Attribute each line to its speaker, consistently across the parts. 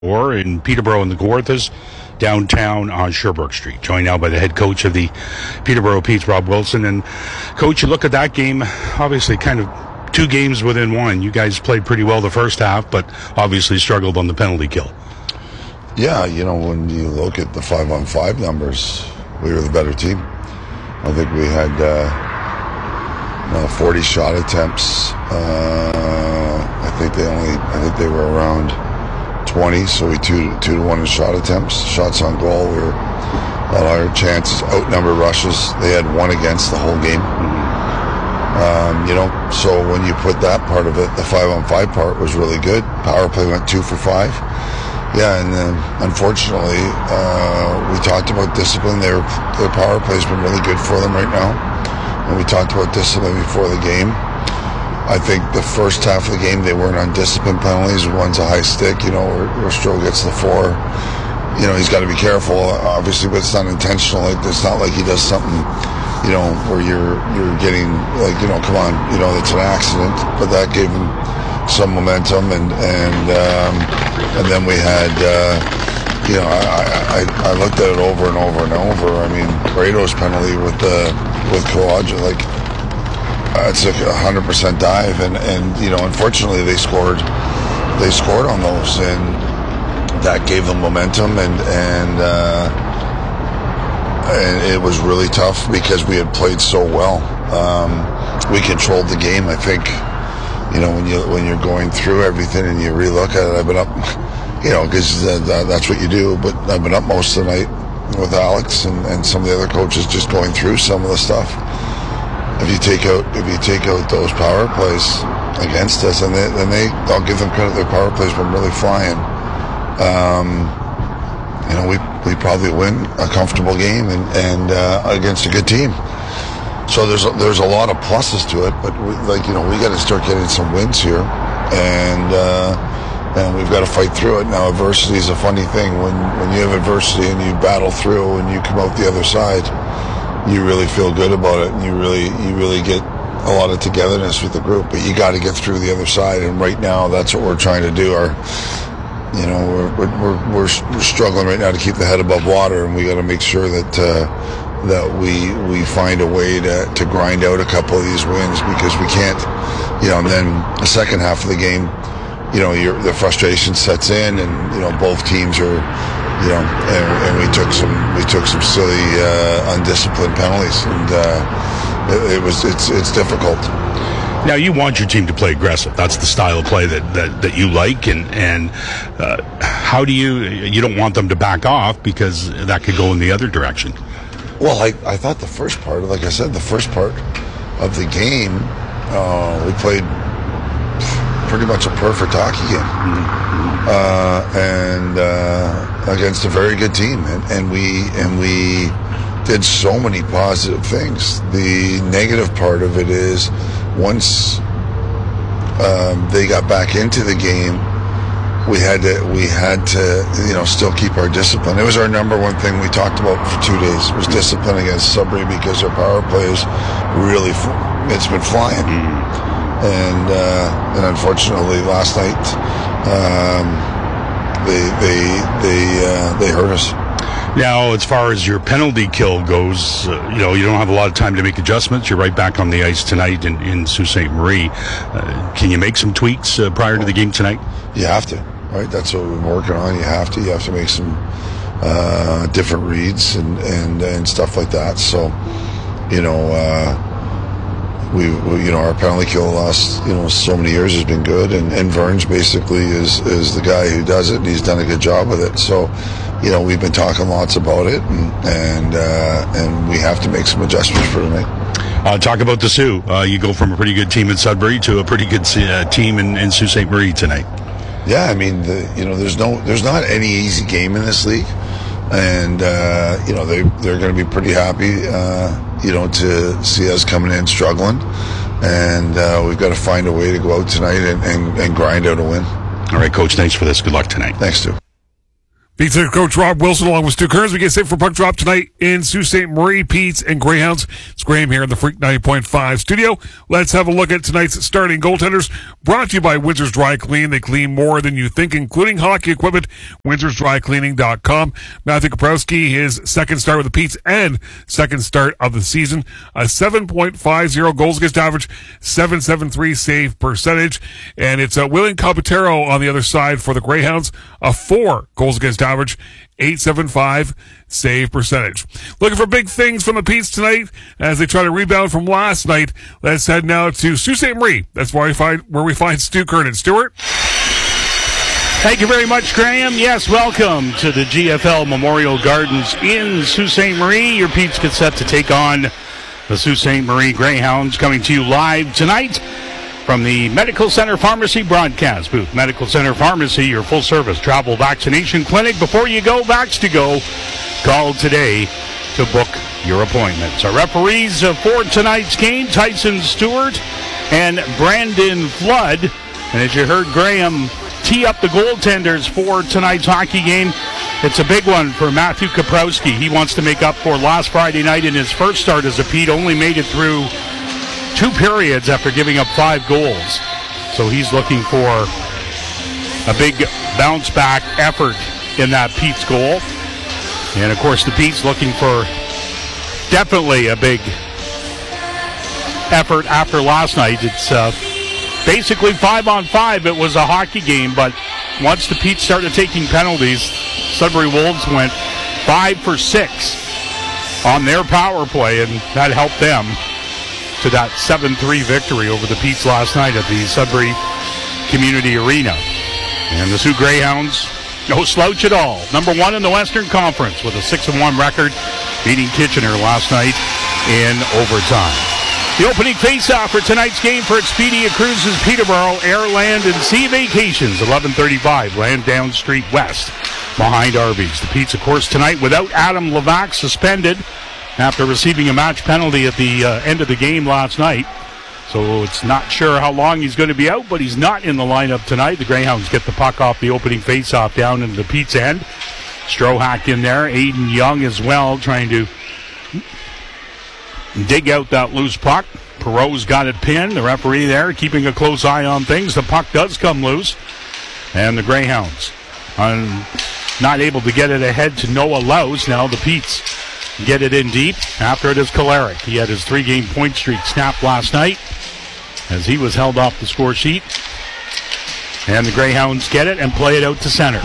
Speaker 1: or in Peterborough and the Kawarthas, downtown on Sherbrooke Street. Joined now by the head coach of the Peterborough Petes, Rob Wilson. And coach, you look at that game, obviously kind of two games within one. You guys played pretty well the first half, but obviously struggled on the penalty kill.
Speaker 2: Yeah, when you look at the 5-on-5 numbers, we were the better team. I think we had 40 shot attempts. I think they were around 20, so we 2-1 in shot attempts. Shots on goal, we were a lot of chances. Outnumbered rushes, they had one against the whole game. So when you put that part of it, the 5-on-5 part was really good. Power play went 2 for 5. Yeah, and then unfortunately, we talked about discipline. Their power play's been really good for them right now. And we talked about discipline before the game. I think the first half of the game, they weren't on discipline penalties. One's a high stick, where Stroh gets the 4. He's got to be careful, obviously, but it's not intentional. It's not like he does something, where you're getting, come on, it's an accident. But that gave him some momentum, and then we had, I looked at it over and over and over. I mean, Brado's penalty with Kawaja, it's a 100% dive, and unfortunately they scored on those, and that gave them momentum, and it was really tough because we had played so well. We controlled the game, I think. When you're going through everything and you relook at it, I've been up, because that's what you do. But I've been up most of the night with Alex and some of the other coaches, just going through some of the stuff. If you take out those power plays against us, and I'll give them credit. Their power plays been really flying. We probably win a comfortable game and against a good team. So there's a lot of pluses to it, but we got to start getting some wins here, and we've got to fight through it. Now, adversity is a funny thing. When you have adversity and you battle through and you come out the other side, you really feel good about it, and you really get a lot of togetherness with the group. But you got to get through the other side, and right now that's what we're trying to do. We're struggling right now to keep the head above water, and we got to make sure that we find a way to grind out a couple of these wins, because we can't, and then the second half of the game, the frustration sets in, and both teams are, and we took some silly undisciplined penalties, and it's difficult.
Speaker 1: Now, you want your team to play aggressive. That's the style of play that you like, and how do you don't want them to back off, because that could go in the other direction.
Speaker 2: Well, I thought the first part, like I said, the first part of the game, we played pretty much a perfect hockey game, and against a very good team, and we did so many positive things. The negative part of it is once they got back into the game, we had to still keep our discipline. It was our number one thing we talked about for 2 days. It was discipline against Sudbury, because our power plays really, it's been flying. And unfortunately last night, they hurt us.
Speaker 1: Now, as far as your penalty kill goes, you don't have a lot of time to make adjustments. You're right back on the ice tonight in Sault Ste. Marie. Can you make some tweaks prior to the game tonight? You
Speaker 2: have to, right? That's what we've been working on. You have to make some different reads and stuff like that. So, our penalty kill the last so many years has been good, and Verns basically is the guy who does it, and he's done a good job with it. So, we've been talking lots about it, and we have to make some adjustments for tonight.
Speaker 1: Talk about the Sioux. You go from a pretty good team in Sudbury to a pretty good team in Sault Ste. Marie tonight.
Speaker 2: Yeah, I mean, there's not any easy game in this league, and they're going to be pretty happy, to see us coming in struggling, and we've got to find a way to go out tonight and grind out a win.
Speaker 1: All right, Coach. Thanks for this. Good luck tonight.
Speaker 2: Thanks, Stu.
Speaker 3: Pete's head coach Rob Wilson along with Stu Kearns. We get set for puck drop tonight in Sault Ste. Marie, Pete's and Greyhounds. It's Graham here in the Freak 90.5 studio. Let's have a look at tonight's starting goaltenders. Brought to you by Windsor's Dry Clean. They clean more than you think, including hockey equipment. WindsorsDryCleaning.com. Matthew Kaprowski, his second start with the Pete's and second start of the season. A 7.50 goals against average, 7.73 save percentage. And it's William Capotero on the other side for the Greyhounds. A 4 goals against average, 8.75 save percentage. Looking for big things from the Pete's tonight as they try to rebound from last night. Let's head now to Sault Ste. Marie. That's where we find Stu Kernan. Stuart?
Speaker 1: Thank you very much, Graham. Yes, welcome to the GFL Memorial Gardens in Sault Ste. Marie. Your Pete's get set to take on the Sault Ste. Marie Greyhounds, coming to you live tonight from the Medical Center Pharmacy broadcast booth. Medical Center Pharmacy, your full-service travel vaccination clinic. Before you go, Vax to go. Call today to book your appointments. Our referees for tonight's game, Tyson Stewart and Brandon Flood. And as you heard Graham tee up the goaltenders for tonight's hockey game, it's a big one for Matthew Kaprowski. He wants to make up for last Friday night in his first start as a Pete. Only made it through 2 periods after giving up 5 goals. So he's looking for a big bounce-back effort in that Pete's goal. And, of course, the Pete's looking for definitely a big effort after last night. It's basically 5-on-5. It was a hockey game, but once the Pete's started taking penalties, Sudbury Wolves went 5 for 6 on their power play, and that helped them to that 7-3 victory over the Pete's last night at the Sudbury Community Arena. And the Sioux Greyhounds, no slouch at all. Number 1 in the Western Conference with a 6-1 record, beating Kitchener last night in overtime. The opening face-off for tonight's game for Expedia Cruises Peterborough, Air, Land, and Sea Vacations, 1135 Lansdowne Street West, behind Arby's. The Pete's, of course, tonight without Adam Levac, suspended after receiving a match penalty at the end of the game last night. So it's not sure how long he's going to be out, but he's not in the lineup tonight. The Greyhounds get the puck off the opening faceoff down into the Pete's end. Strohack in there, Aiden Young as well, trying to dig out that loose puck. Perot's got it pinned. The referee there keeping a close eye on things. The puck does come loose. And the Greyhounds not able to get it ahead to Noah Louse. Now the Pete's get it in deep. After it is Kolarek. He had his 3-game point streak snapped last night as he was held off the score sheet. And the Greyhounds get it and play it out to center.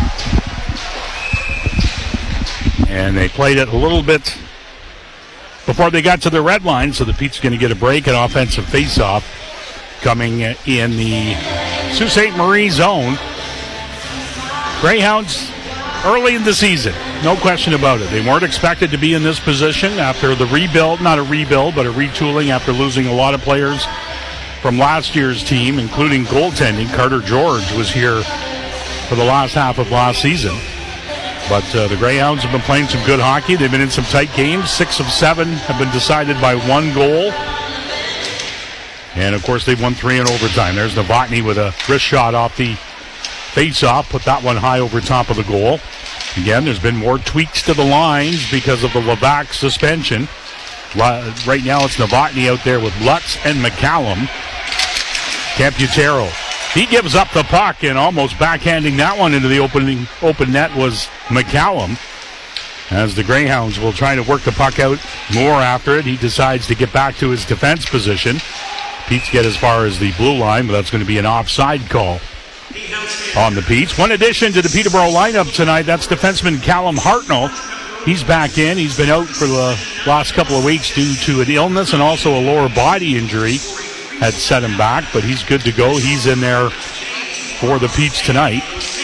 Speaker 1: And they played it a little bit before they got to the red line, so the Pete's going to get a break, an offensive faceoff coming in the Sault Ste. Marie zone. Greyhounds early in the season, no question about it. They weren't expected to be in this position after the rebuild, not a rebuild, but a retooling after losing a lot of players from last year's team, including goaltending. Carter George was here for the last half of last season. But the Greyhounds have been playing some good hockey. They've been in some tight games. 6 of 7 have been decided by 1 goal. And, of course, they've won 3 in overtime. There's Novotny with a wrist shot off the face-off. Put that one high over top of the goal. Again, there's been more tweaks to the lines because of the Levac suspension. Right now it's Novotny out there with Lutz and McCallum. Caputero, he gives up the puck, and almost backhanding that one into the open net was McCallum. As the Greyhounds will try to work the puck out more after it, he decides to get back to his defense position. Pete's get as far as the blue line, but that's going to be an offside call on the Pete's. One addition to the Peterborough lineup tonight, that's defenseman Callum Hartnell. He's back in. He's been out for the last couple of weeks due to an illness and also a lower body injury had set him back, but he's good to go. He's in there for the Pete's tonight.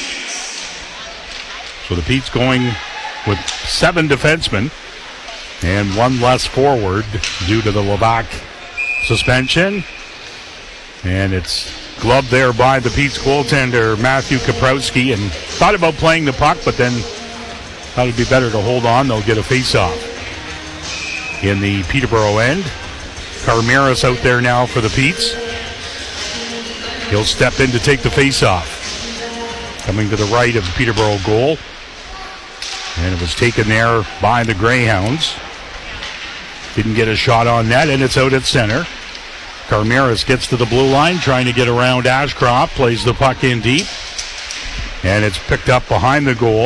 Speaker 1: So the Pete's going with 7 defensemen and 1 less forward due to the Levac suspension. And it's gloved there by the Pete's goaltender, Matthew Kaprowski, and thought about playing the puck, but then thought it'd be better to hold on. They'll get a face-off in the Peterborough end. Carmiras out there now for the Pete's. He'll step in to take the face-off. Coming to the right of the Peterborough goal And it was taken there by the Greyhounds. Didn't get a shot on net, and it's out at center. Carmeris gets to the blue line, trying to get around Ashcroft, plays the puck in deep, and it's picked up behind the goal.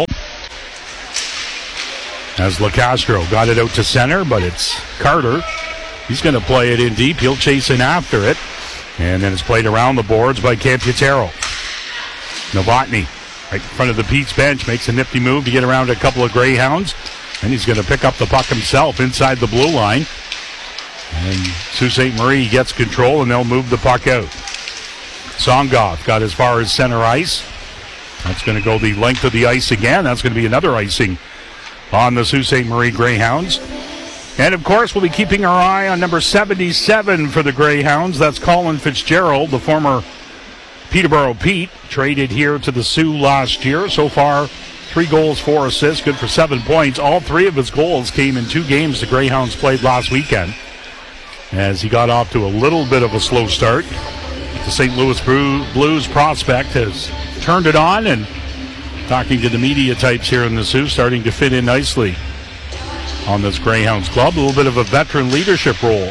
Speaker 1: As LeCastro got it out to center, but it's Carter. He's going to play it in deep. He'll chase in after it, and then it's played around the boards by Camputero. Novotny, right in front of the Pete's bench, makes a nifty move to get around a couple of Greyhounds, and he's going to pick up the puck himself inside the blue line. And Sault Ste. Marie gets control, and they'll move the puck out. Songoff got as far as center ice. That's going to go the length of the ice again. That's going to be another icing on the Sault Ste. Marie Greyhounds. And, of course, we'll be keeping our eye on number 77 for the Greyhounds. That's Colin Fitzgerald, the former Peterborough Pete, traded here to the Sioux last year. So far, 3 goals, 4 assists, good for 7 points. All 3 of his goals came in 2 games the Greyhounds played last weekend, as he got off to a little bit of a slow start. The St. Louis Blues prospect has turned it on, and talking to the media types here in the Sioux, starting to fit in nicely on this Greyhounds club. A little bit of a veteran leadership role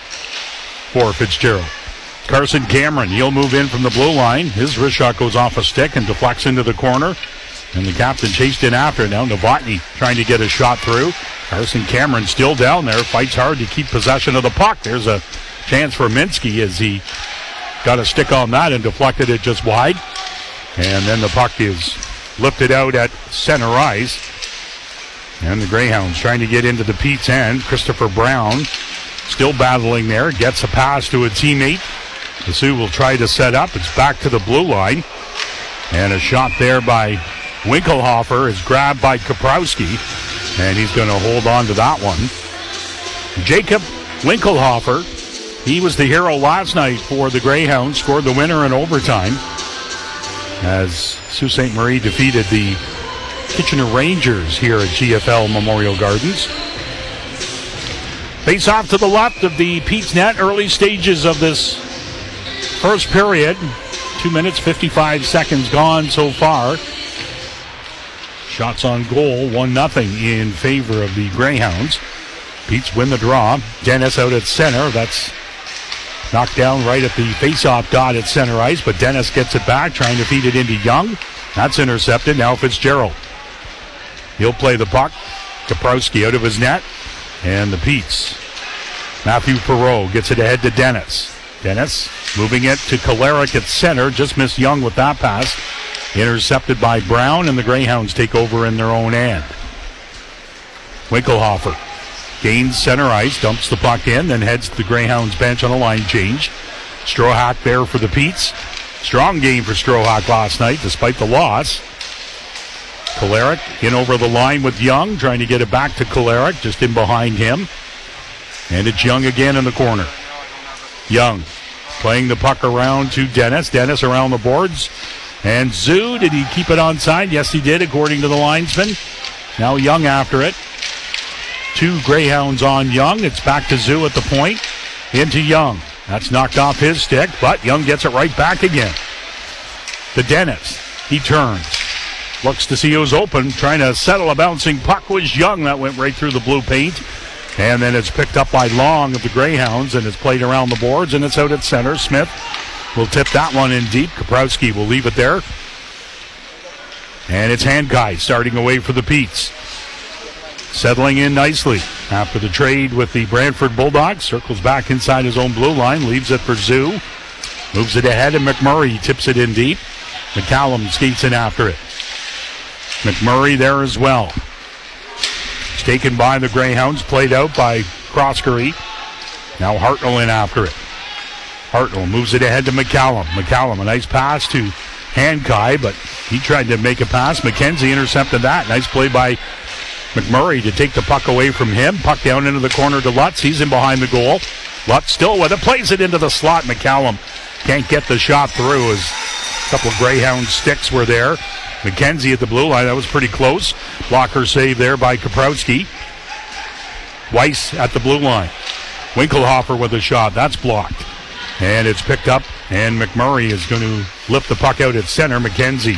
Speaker 1: for Fitzgerald. Carson Cameron, he'll move in from the blue line. His wrist shot goes off a stick and deflects into the corner, and the captain chased in after. Now Novotny trying to get a shot through. Carson Cameron still down there, fights hard to keep possession of the puck. There's a chance for Minsky as he got a stick on that and deflected it just wide. And then the puck is lifted out at center ice. And the Greyhounds trying to get into the Pete's end. Christopher Brown still battling there. Gets a pass to a teammate. The Sioux will try to set up. It's back to the blue line. And a shot there by Winkelhofer is grabbed by Kaprowski. And he's going to hold on to that one. Jacob Winkelhofer, he was the hero last night for the Greyhounds. Scored the winner in overtime, as Sault Ste. Marie defeated the Kitchener Rangers here at GFL Memorial Gardens. Face off to the left of the Pete's net. Early stages of this first period. 2 minutes, 55 seconds gone so far. Shots on goal, 1-0 in favor of the Greyhounds. Pete's win the draw. Dennis out at center. That's knocked down right at the face-off dot at center ice, but Dennis gets it back, trying to feed it into Young. That's intercepted. Now Fitzgerald. He'll play the puck. Kaprowski out of his net. And the Pete's. Matthew Perreault gets it ahead to Dennis. Dennis moving it to Kolarek at center. Just missed Young with that pass. Intercepted by Brown, and the Greyhounds take over in their own end. Winkelhofer gains center ice, dumps the puck in, then heads to the Greyhounds bench on a line change. Strohak there for the Pete's. Strong game for Strohak last night, despite the loss. Kolarek in over the line with Young, trying to get it back to Kolarek, just in behind him. And it's Young again in the corner. Young playing the puck around to Dennis. Dennis around the boards. And Zoo, did he keep it onside? Yes, he did, according to the linesman. Now Young after it. 2 Greyhounds on Young. It's back to Zoo at the point. Into Young. That's knocked off his stick, but Young gets it right back again. To Dennis. He turns. Looks to see who's open. Trying to settle a bouncing puck was Young. That went right through the blue paint. And then it's picked up by Long of the Greyhounds, and it's played around the boards, and it's out at center. Smith will tip that one in deep. Kaprowski will leave it there. And it's Handkai starting away for the Pete's. Settling in nicely after the trade with the Brantford Bulldogs. Circles back inside his own blue line. Leaves it for Zoo. Moves it ahead, and McMurray tips it in deep. McCallum skates in after it. McMurray there as well. It's taken by the Greyhounds. Played out by Croskery. Now Hartnell in after it. Hartnell moves it ahead to McCallum. McCallum, a nice pass to Handkai, but he tried to make a pass. McKenzie intercepted that. Nice play by McMurray to take the puck away from him. Puck down into the corner to Lutz. He's in behind the goal. Lutz still with it. Plays it into the slot. McCallum can't get the shot through as a couple of Greyhound sticks were there. McKenzie at the blue line. That was pretty close. Blocker save there by Kaprowski. Weiss at the blue line. Winkelhofer with a shot. That's blocked. And it's picked up, and McMurray is going to lift the puck out at center. McKenzie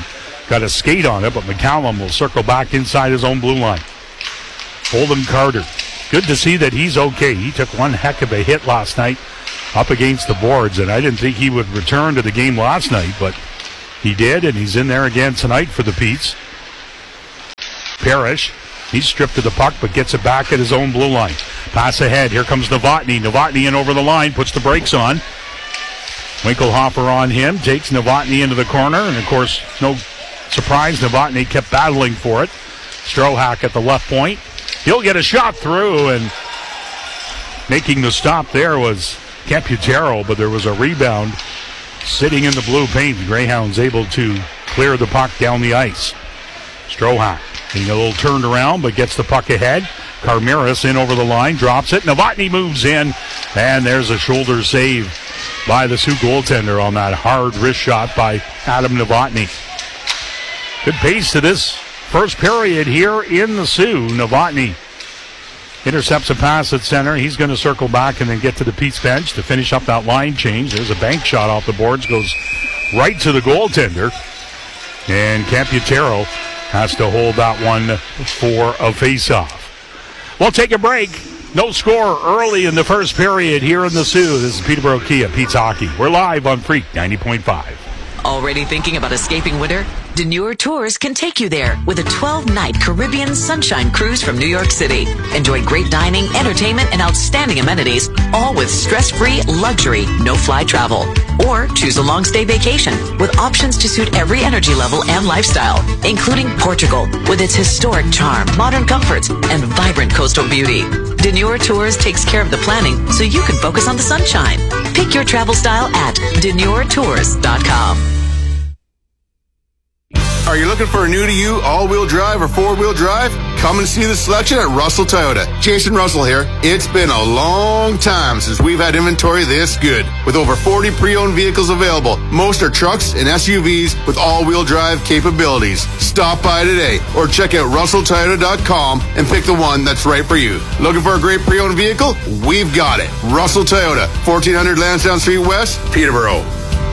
Speaker 1: got a skate on it, but McCallum will circle back inside his own blue line. Holden Carter, good to see that he's okay. He took one heck of a hit last night up against the boards, and I didn't think he would return to the game last night, but he did, and he's in there again tonight for the Petes. Parrish, he's stripped of the puck, but gets it back at his own blue line. Pass ahead, here comes Novotny. Novotny in over the line, puts the brakes on. Winkelhofer on him, takes Novotny into the corner, and of course, no surprise, Novotny kept battling for it. Strohak at the left point. He'll get a shot through, and making the stop there was Camputero, but there was a rebound sitting in the blue paint. The Greyhounds able to clear the puck down the ice. Strohak getting a little turned around, but gets the puck ahead. Karmiris in over the line, drops it. Novotny moves in, and there's a shoulder save by the Sioux goaltender on that hard wrist shot by Adam Novotny. Good pace to this first period here in the Sioux. Novotny intercepts a pass at center. He's going to circle back and then get to the Pete's bench to finish up that line change. There's a bank shot off the boards, goes right to the goaltender. And Camputero has to hold that one for a face-off. We'll take a break. No score early in the first period here in the Sioux. This is Peterborough Kia, Pete's Hockey. We're live on Freak 90.5.
Speaker 4: Already thinking about escaping winter? Deneuer Tours can take you there with a 12-night Caribbean Sunshine Cruise from New York City. Enjoy great dining, entertainment, and outstanding amenities, all with stress-free luxury, no-fly travel. Or choose a long-stay vacation with options to suit every energy level and lifestyle, including Portugal with its historic charm, modern comforts, and vibrant coastal beauty. Deneuer Tours takes care of the planning so you can focus on the sunshine. Pick your travel style at deneurtours.com.
Speaker 5: Are you looking for a new-to-you all-wheel drive or four-wheel drive? Come and see the selection at Russell Toyota. Jason Russell here. It's been a long time since we've had inventory this good. With over 40 pre-owned vehicles available, most are trucks and SUVs with all-wheel drive capabilities. Stop by today or check out russelltoyota.com and pick the one that's right for you. Looking for a great pre-owned vehicle? We've got it. Russell Toyota, 1400 Lansdowne Street West, Peterborough.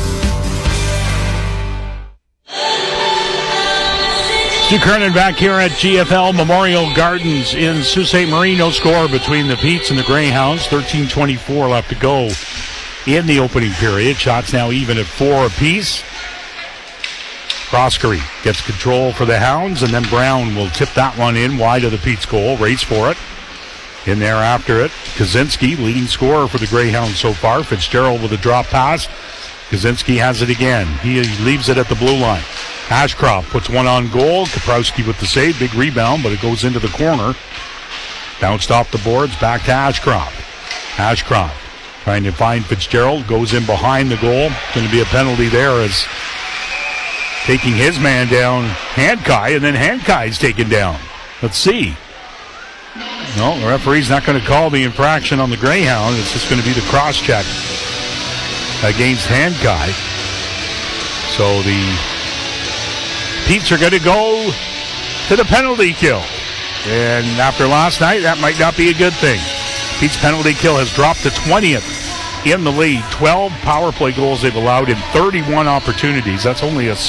Speaker 1: Stu Kernan back here at GFL Memorial Gardens in Sault Ste. Marie. No score between the Petes and the Greyhounds. 13:24 left to go in the opening period. Shots now even at 4 apiece. Croskery gets control for the Hounds, and then Brown will tip that one in wide of the Petes goal. Race for it. In there after it, Kaczynski, leading scorer for the Greyhounds so far. Fitzgerald with a drop pass. Kaczynski has it again. He leaves it at the blue line. Ashcroft puts one on goal. Kaprowski with the save. Big rebound, but it goes into the corner. Bounced off the boards. Back to Ashcroft. Ashcroft trying to find Fitzgerald. Goes in behind the goal. Going to be a penalty there as taking his man down, Hankai, and then Hankai's taken down. Let's see. No, the referee's not going to call the infraction on the Greyhound. It's just going to be the cross-check against Hankai. So the Petes are going to go to the penalty kill. And after last night, that might not be a good thing. Pete's penalty kill has dropped to 20th in the league. 12 power play goals they've allowed in 31 opportunities. That's only a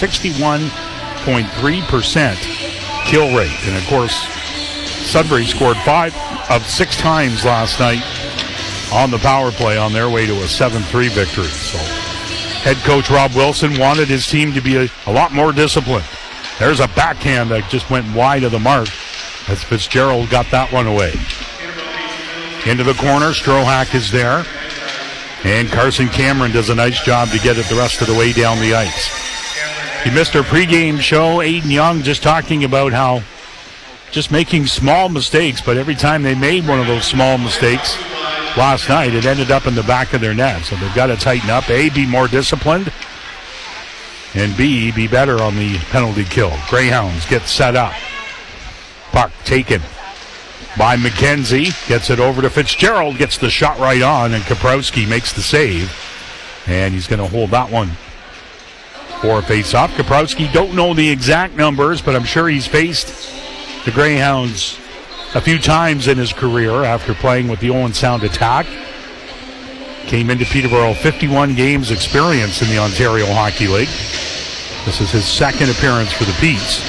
Speaker 1: 61.3% kill rate. And of course, Sudbury scored 5 of 6 times last night on the power play on their way to a 7-3 victory. So head coach Rob Wilson wanted his team to be a lot more disciplined. There's a backhand that just went wide of the mark as Fitzgerald got that one away. Into the corner, Strohak is there. And Carson Cameron does a nice job to get it the rest of the way down the ice. You missed our pregame show. Aiden Young just talking about how just making small mistakes, but every time they made one of those small mistakes last night, it ended up in the back of their net. So they've got to tighten up. A, be more disciplined, and B, be better on the penalty kill. Greyhounds get set up. Puck taken by McKenzie. Gets it over to Fitzgerald. Gets the shot right on, and Kaprowski makes the save. And he's going to hold that one for a face-off. Kaprowski, don't know the exact numbers, but I'm sure he's faced the Greyhounds a few times in his career after playing with the Owen Sound Attack. Came into Peterborough, 51 games experience in the Ontario Hockey League. This is his second appearance for the Petes.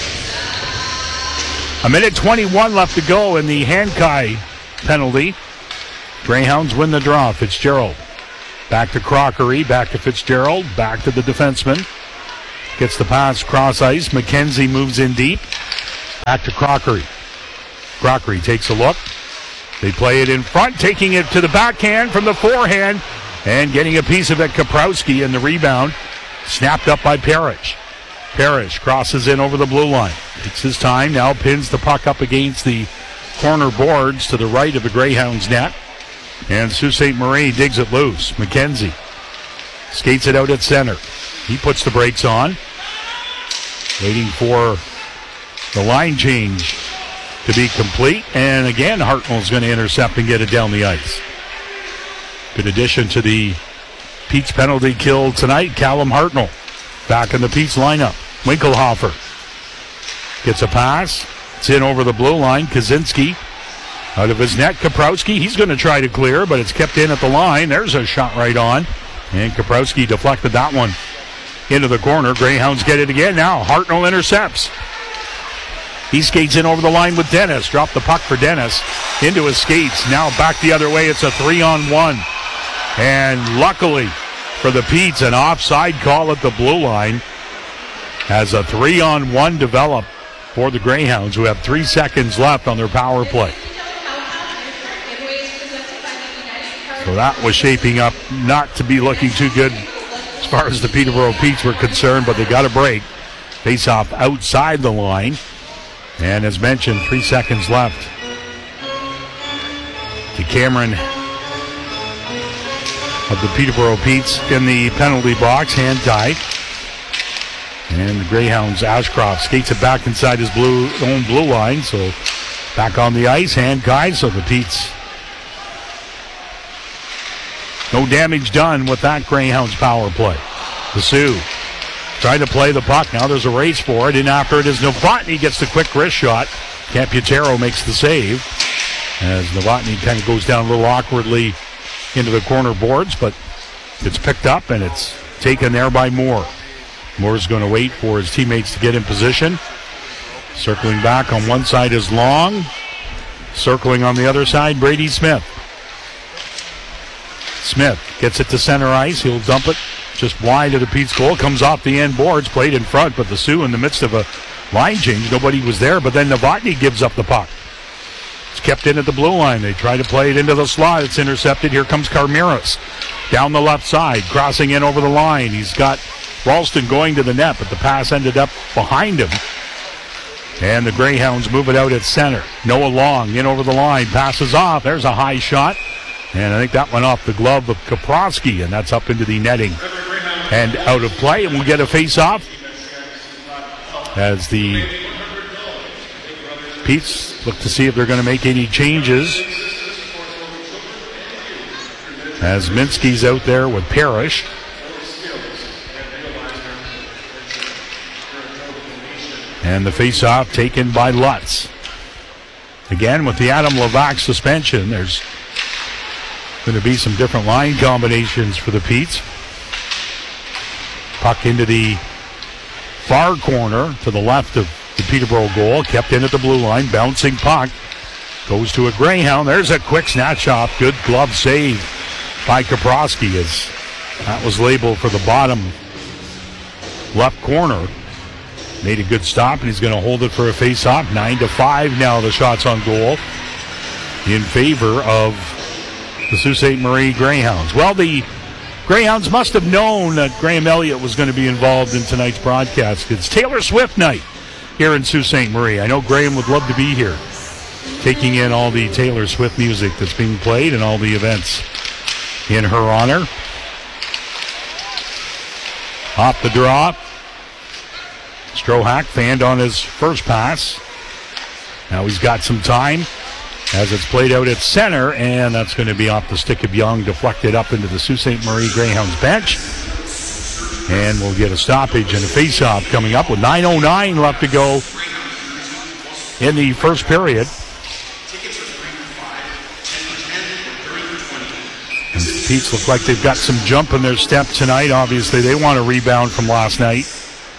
Speaker 1: 1:21 left to go in the Hankai penalty. Greyhounds win the draw. Fitzgerald back to Crockery, back to Fitzgerald, back to the defenseman. Gets the pass cross ice. McKenzie moves in deep. Back to Crockery. Crockery takes a look. They play it in front, taking it to the backhand from the forehand and getting a piece of it. Kaprowski in the rebound. Snapped up by Parrish. Parrish crosses in over the blue line. Takes his time, now pins the puck up against the corner boards to the right of the Greyhounds net. And Sault Ste. Marie digs it loose. McKenzie skates it out at center. He puts the brakes on. Waiting for the line change to be complete. And again, Hartnell's going to intercept and get it down the ice. Good addition to the Pete's penalty kill tonight. Callum Hartnell back in the Pete's lineup. Winkelhofer gets a pass. It's in over the blue line. Kaczynski out of his net. Kaprowski, he's going to try to clear, but it's kept in at the line. There's a shot right on. And Kaprowski deflected that one into the corner. Greyhounds get it again now. Hartnell intercepts. He skates in over the line with Dennis. Drop the puck for Dennis into his skates. Now back the other way. It's a 3-on-1. And luckily for the Petes, an offside call at the blue line as a 3-on-1 develop for the Greyhounds, who have 3 seconds left on their power play. So that was shaping up not to be looking too good as far as the Peterborough Petes were concerned, but they got a break. Face off outside the line. And as mentioned, 3 seconds left. To Cameron of the Peterborough Petes in the penalty box, hand tied. And the Greyhounds, Ashcroft skates it back inside his own blue line. So back on the ice, hand tied. So the Petes, no damage done with that Greyhounds power play. The Sioux trying to play the puck. Now there's a race for it. And after it is Novotny gets the quick wrist shot. Camputero makes the save as Novotny kind of goes down a little awkwardly into the corner boards, but it's picked up and it's taken there by Moore. Moore's going to wait for his teammates to get in position. Circling back on one side is Long. Circling on the other side, Brady Smith. Smith gets it to center ice. He'll dump it just wide of the Pete's goal. Comes off the end boards, played in front, but the Sioux in the midst of a line change. Nobody was there, but then Novotny gives up the puck. It's kept in at the blue line. They try to play it into the slot. It's intercepted. Here comes Karmiras down the left side, crossing in over the line. He's got Ralston going to the net, but the pass ended up behind him. And the Greyhounds move it out at center. Noah Long in over the line, passes off. There's a high shot. And I think that went off the glove of Kaprowski, and that's up into the netting and out of play. And we'll get a face-off as the Petes look to see if they're going to make any changes. As Minsky's out there with Parrish. And the face-off taken by Lutz. Again, with the Adam Levac suspension, there's going to be some different line combinations for the Petes. Puck into the far corner to the left of the Peterborough goal. Kept in at the blue line. Bouncing puck. Goes to a Greyhound. There's a quick snatch off. Good glove save by Kaprowski as that was labeled for the bottom left corner. Made a good stop, and he's going to hold it for a face-off. 9-5 now the shots on goal in favor of the Sault Ste. Marie Greyhounds. Well, the Greyhounds must have known that Graham Elliott was going to be involved in tonight's broadcast. It's Taylor Swift night here in Sault Ste. Marie. I know Graham would love to be here, taking in all the Taylor Swift music that's being played and all the events in her honor. Off the draw. Strohack fanned on his first pass. Now he's got some time as it's played out at center, and that's going to be off the stick of Young, deflected up into the Sault Ste. Marie Greyhounds bench. And we'll get a stoppage and a face-off coming up with 9:09 left to go in the first period. And the Petes look like they've got some jump in their step tonight. Obviously, they want to rebound from last night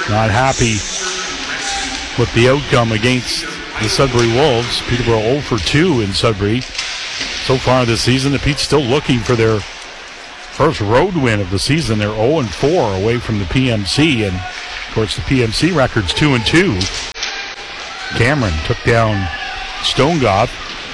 Speaker 1: not happy with the outcome against the Sudbury Wolves. Peterborough 0 for 2 in Sudbury so far this season. The Pete's still looking for their first road win of the season. They're 0-4 away from the PMC, and of course the PMC record's 2-2. Cameron took down Stonegoff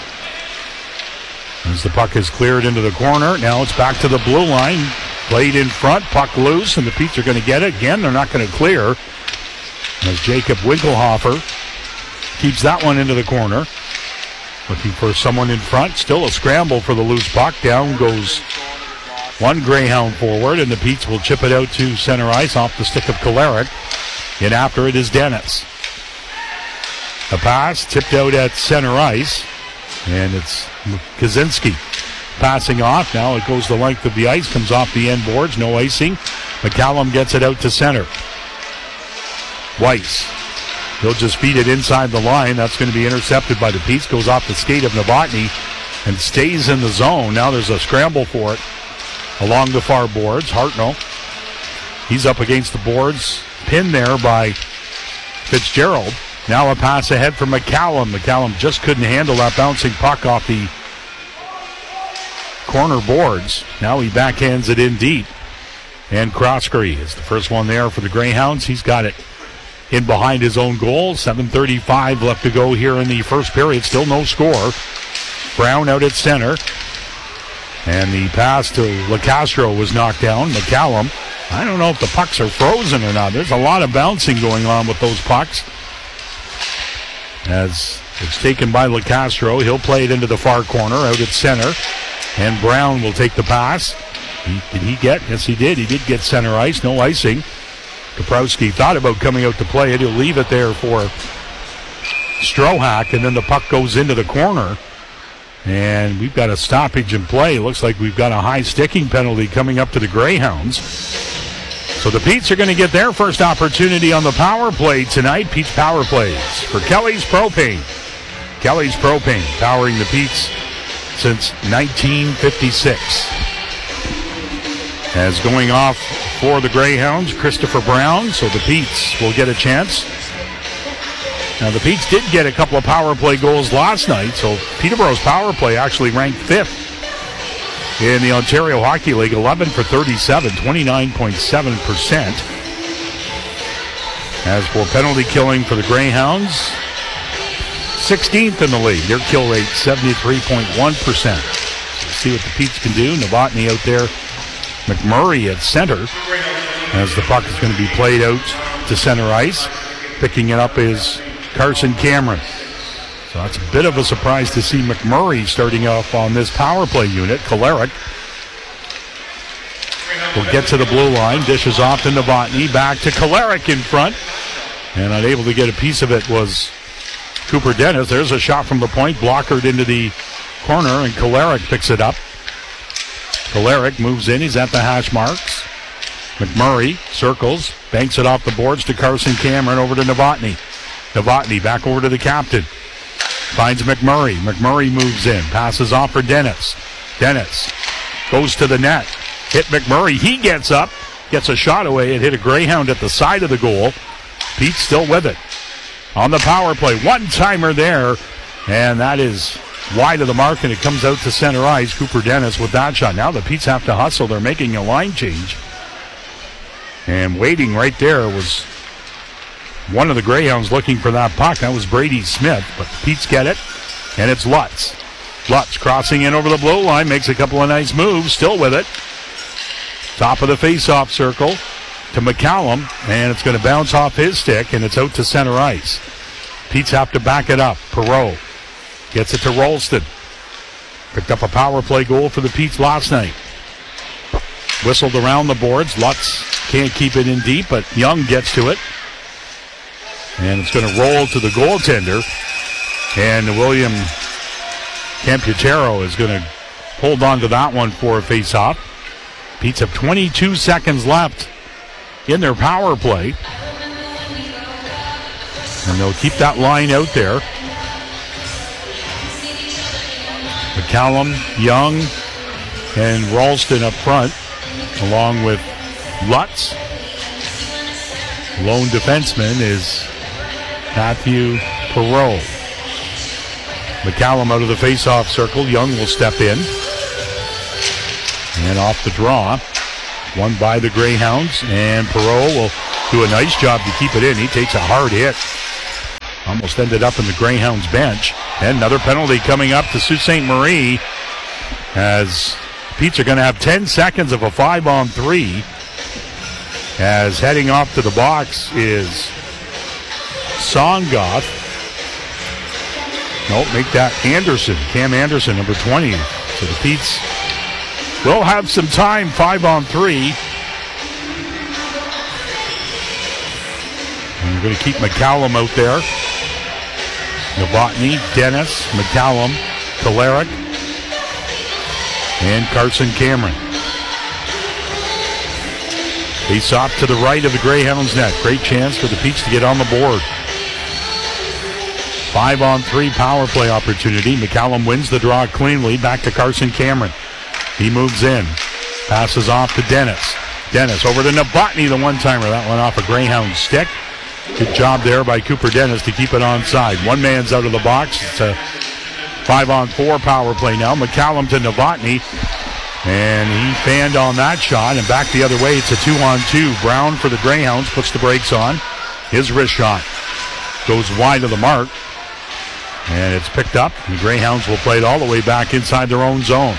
Speaker 1: as the puck is cleared into the corner. Now it's back to the blue line. Played in front, puck loose, and the Petes are going to get it. Again, they're not going to clear as Jacob Winkelhofer keeps that one into the corner. Looking for someone in front. Still a scramble for the loose puck. Down goes one Greyhound forward, and the Petes will chip it out to center ice off the stick of Kolarek. And after it is Dennis. A pass tipped out at center ice, and it's Kaczynski passing off. Now it goes the length of the ice, comes off the end boards, no icing. McCallum gets it out to center. Weiss, he'll just feed it inside the line. That's going to be intercepted by the Petes. Goes off the skate of Novotny and stays in the zone. Now there's a scramble for it along the far boards. Hartnell, he's up against the boards, pinned there by Fitzgerald. Now a pass ahead for McCallum. McCallum just couldn't handle that bouncing puck off the corner boards. Now he backhands it in deep. And Croskery is the first one there for the Greyhounds. He's got it in behind his own goal. 7:35 left to go here in the first period. Still no score. Brown out at center. And the pass to LeCastro was knocked down. McCallum, I don't know if the pucks are frozen or not. There's a lot of bouncing going on with those pucks. As it's taken by LeCastro, he'll play it into the far corner out at center. And Brown will take the pass. Did he get? Yes, he did. He did get center ice. No icing. Kaprowski thought about coming out to play it. He'll leave it there for Strohak, and then the puck goes into the corner. And we've got a stoppage in play. Looks like we've got a high sticking penalty coming up to the Greyhounds. So the Petes are going to get their first opportunity on the power play tonight. Petes power plays for Kelly's Propane. Kelly's Propane powering the Petes since 1956. As going off for the Greyhounds, Christopher Brown, so the Petes will get a chance. Now the Petes did get a couple of power play goals last night, so Peterborough's power play actually ranked 5th in the Ontario Hockey League, 11 for 37, 29.7%. As for penalty killing for the Greyhounds, 16th in the league. Their kill rate, 73.1%. So see what the Petes can do. Novotny out there. McMurray at center as the puck is going to be played out to center ice. Picking it up is Carson Cameron. So that's a bit of a surprise to see McMurray starting off on this power play unit. Kolarek will get to the blue line. Dishes off to Novotny. Back to Kolarek in front. And unable to get a piece of it was Cooper Dennis. There's a shot from the point. Blockered into the corner, and Kolarek picks it up. Kolarek moves in. He's at the hash marks. McMurray circles. Banks it off the boards to Carson Cameron over to Novotny. Novotny back over to the captain. Finds McMurray. McMurray moves in. Passes off for Dennis. Dennis goes to the net. Hit McMurray. He gets up. Gets a shot away. It hit a Greyhound at the side of the goal. Pete's still with it. On the power play. One-timer there. And that is wide of the mark, and it comes out to center ice. Cooper Dennis with that shot. Now the Petes have to hustle. They're making a line change. And waiting right there was one of the Greyhounds looking for that puck. That was Brady Smith, but the Petes get it, and it's Lutz. Lutz crossing in over the blue line, makes a couple of nice moves, still with it. Top of the face-off circle to McCallum, and it's going to bounce off his stick, and it's out to center ice. Petes have to back it up. Perreault gets it to Rolston. Picked up a power play goal for the Petes last night. Whistled around the boards. Lutz can't keep it in deep, but Young gets to it. And it's going to roll to the goaltender. And William Camputero is going to hold on to that one for a face-off. Petes have 22 seconds left in their power play. And they'll keep that line out there. McCallum, Young, and Ralston up front, along with Lutz. Lone defenseman is Matthew Perreault. McCallum out of the face-off circle. Young will step in. And off the draw. Won by the Greyhounds. And Perreault will do a nice job to keep it in. He takes a hard hit. Almost ended up in the Greyhounds bench. And another penalty coming up to Sault Ste. Marie, as Pete's are going to have 10 seconds of a 5-on-3. As heading off to the box is Songoth. Nope, make that Anderson. Cam Anderson, number 20. So the Pete's will have some time, 5-on-3. And we're going to keep McCallum out there. Novotny, Dennis, McCallum, Kolarek, and Carson Cameron. Face off to the right of the Greyhounds net. Great chance for the Pete's to get on the board. 5-on-3 power play opportunity. McCallum wins the draw cleanly. Back to Carson Cameron. He moves in. Passes off to Dennis. Dennis over to Novotny, the one-timer. That went off a Greyhound stick. Good job there by Cooper Dennis to keep it onside. One man's out of the box. It's a 5-on-4 power play now. McCallum to Novotny. And he fanned on that shot. And back the other way, it's a 2-on-2. Brown for the Greyhounds puts the brakes on. His wrist shot goes wide of the mark. And it's picked up. The Greyhounds will play it all the way back inside their own zone.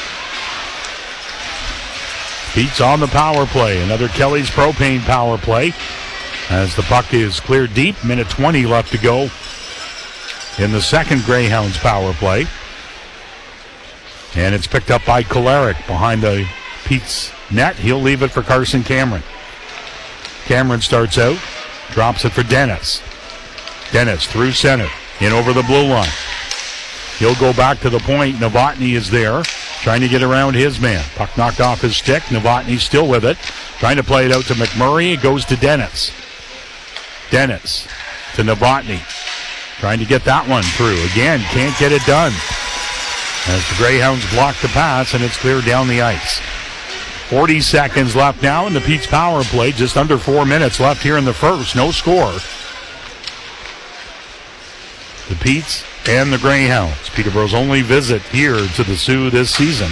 Speaker 1: Pete's on the power play. Another Kelly's Propane power play. As the puck is cleared deep. Minute 20 left to go in the second Greyhounds power play. And it's picked up by Kolarek behind the Pete's net. He'll leave it for Carson Cameron. Cameron starts out. Drops it for Dennis. Dennis through center. In over the blue line. He'll go back to the point. Novotny is there. Trying to get around his man. Puck knocked off his stick. Novotny still with it. Trying to play it out to McMurray. It goes to Dennis. Dennis to Novotny. Trying to get that one through. Again, can't get it done. As the Greyhounds block the pass, and it's cleared down the ice. 40 seconds left now in the Pete's power play. Just under 4 minutes left here in the first. No score. The Pete's and the Greyhounds. Peterborough's only visit here to the Sioux this season.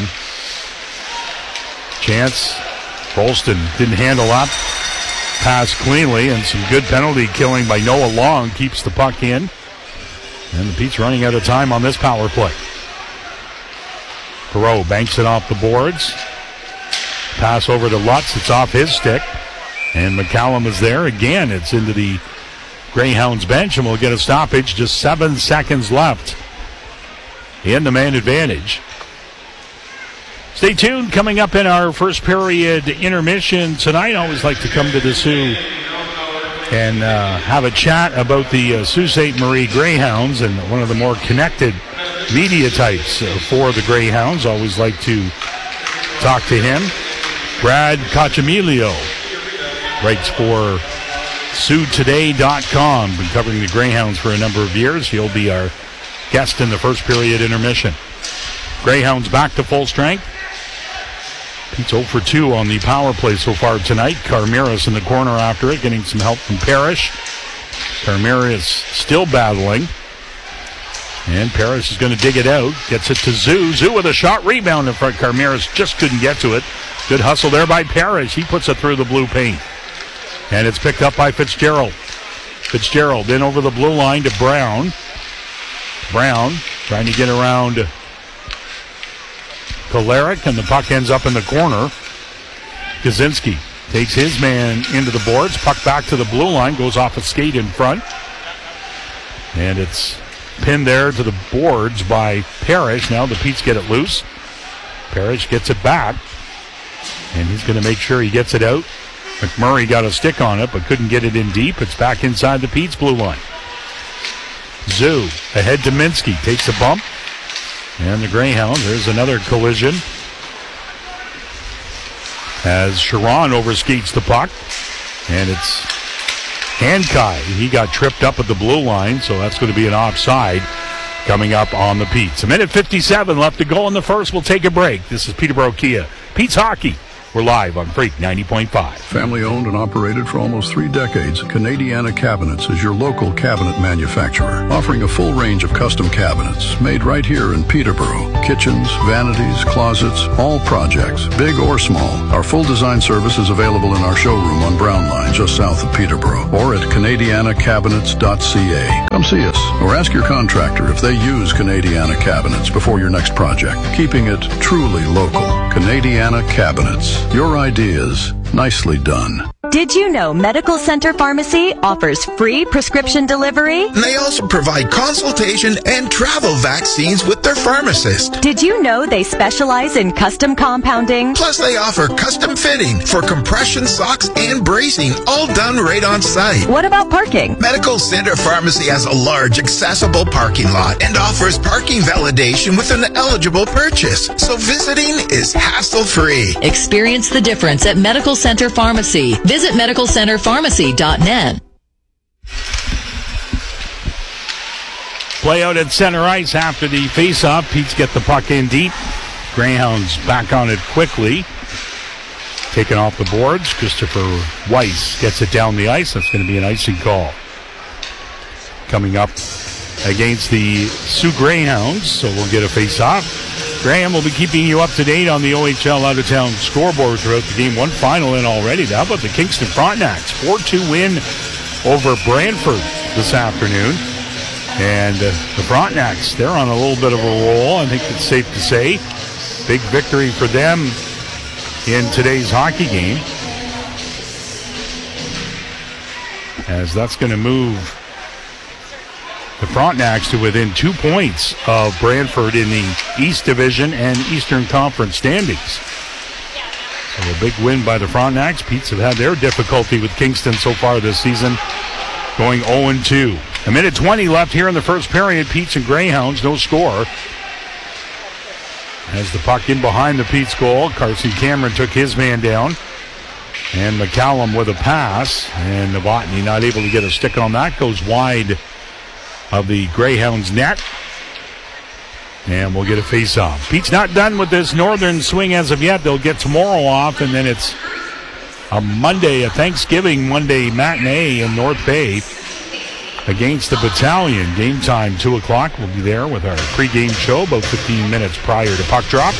Speaker 1: Chance. Rolston didn't handle up. Pass cleanly, and some good penalty killing by Noah Long keeps the puck in. And the Pete's running out of time on this power play. Perreault banks it off the boards. Pass over to Lutz. It's off his stick. And McCallum is there. Again, it's into the Greyhounds bench, and we'll get a stoppage. Just 7 seconds left in the man advantage. Stay tuned. Coming up in our first period intermission tonight, I always like to come to the Sioux and have a chat about the Sault Ste. Marie Greyhounds, and one of the more connected media types for the Greyhounds. Always like to talk to him. Brad Cacciamilio writes for SiouxToday.com. Been covering the Greyhounds for a number of years. He'll be our guest in the first period intermission. Greyhounds back to full strength. Pete's 0 for 2 on the power play so far tonight. Carmiris in the corner after it, getting some help from Parrish. Carmiris still battling. And Parrish is going to dig it out. Gets it to Zoo. Zoo with a shot rebound in front. Carmiris just couldn't get to it. Good hustle there by Parrish. He puts it through the blue paint. And it's picked up by Fitzgerald. Fitzgerald in over the blue line to Brown. Brown trying to get around Kolarek, and the puck ends up in the corner. Kaczynski takes his man into the boards. Puck back to the blue line. Goes off a skate in front. And it's pinned there to the boards by Parrish. Now the Pete's get it loose. Parrish gets it back. And he's going to make sure he gets it out. McMurray got a stick on it, but couldn't get it in deep. It's back inside the Pete's blue line. Zoo ahead to Minsky. Takes a bump. And the Greyhounds, there's another collision. As Sharon overskates the puck. And it's Hankai. He got tripped up at the blue line, so that's going to be an offside coming up on the Pete's. A minute 57 left to go in the first. We'll take a break. This is Peterborough Kia. Pete's Hockey We're live on Freak 90.5.
Speaker 6: Family owned and operated for almost 3 decades, Canadiana Cabinets is your local cabinet manufacturer, offering a full range of custom cabinets made right here in Peterborough. Kitchens, vanities, closets, all projects, big or small. Our full design service is available in our showroom on Brown Line, just south of Peterborough, or at canadianacabinets.ca. Come see us, or ask your contractor if they use Canadiana Cabinets before your next project, keeping it truly local. Canadiana Cabinets. Your ideas, nicely done.
Speaker 7: Did you know Medical Center Pharmacy offers free prescription delivery?
Speaker 8: And they also provide consultation and travel vaccines with their pharmacist.
Speaker 7: Did you know they specialize in custom compounding?
Speaker 8: Plus, they offer custom fitting for compression socks and bracing, all done right on site.
Speaker 7: What about parking?
Speaker 8: Medical Center Pharmacy has a large, accessible parking lot and offers parking validation with an eligible purchase. So visiting is hassle-free.
Speaker 4: Experience the difference at Medical Center Pharmacy. Visit medicalcenterpharmacy.net.
Speaker 1: Play out at center ice after the face-off. Pete's get the puck in deep. Greyhounds back on it quickly. Taken off the boards. Christopher Weiss gets it down the ice. That's going to be an icing call. Coming up against the Sioux Greyhounds, so we'll get a face-off. Graham will be keeping you up to date on the OHL out-of-town scoreboard throughout the game. One final in already. How about the Kingston Frontenacs? 4-2 win over Brantford this afternoon. And the Frontenacs, they're on a little bit of a roll, I think it's safe to say. Big victory for them in today's hockey game, as that's going to move the Frontenacs to within 2 points of Brantford in the East Division and Eastern Conference standings. So a big win by the Frontenacs. Pete's have had their difficulty with Kingston so far this season, going 0-2. A minute 20 left here in the first period. Pete's and Greyhounds, no score. As the puck in behind the Pete's goal, Carson Cameron took his man down. And McCallum with a pass. And Novotny not able to get a stick on that. Goes wide of the Greyhounds net. And we'll get a face-off. Pete's not done with this northern swing as of yet. They'll get tomorrow off, and then it's a Thanksgiving Monday matinee in North Bay against the Battalion. Game time, 2 o'clock. We'll be there with our pregame show about 15 minutes prior to puck drop.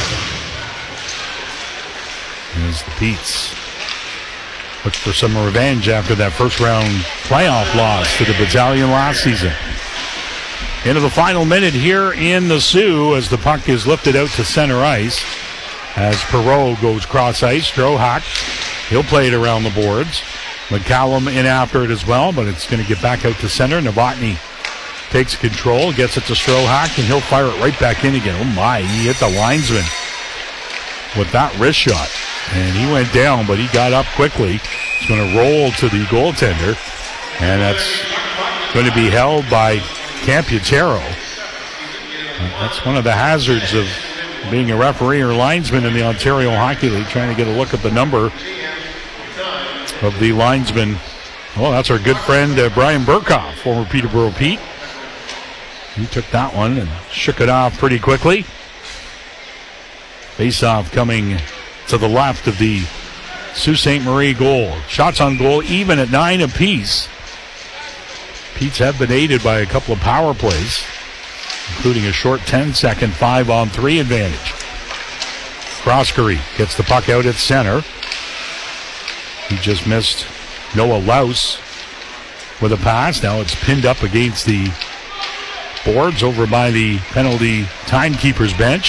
Speaker 1: As the Petes look for some revenge after that first-round playoff loss to the Battalion last season. Into the final minute here in the Sioux as the puck is lifted out to center ice. As Perreault goes cross ice, Strohak, he'll play it around the boards. McCallum in after it as well, but it's going to get back out to center. Novotny takes control, gets it to Strohak, and he'll fire it right back in again. Oh my, he hit the linesman with that wrist shot. And he went down, but he got up quickly. He's going to roll to the goaltender, and that's going to be held by Camputero. That's one of the hazards of being a referee or linesman in the Ontario Hockey League, trying to get a look at the number of the linesman. Well, that's our good friend Brian Burkhoff, former Peterborough Pete. He took that one and shook it off pretty quickly. Face-off coming to the left of the Sault Ste. Marie goal. Shots on goal even at 9 apiece. Pete's have been aided by a couple of power plays, including a short 10-second 5-on-3 advantage. Croskery gets the puck out at center. He just missed Noah Louse with a pass. Now it's pinned up against the boards over by the penalty timekeeper's bench.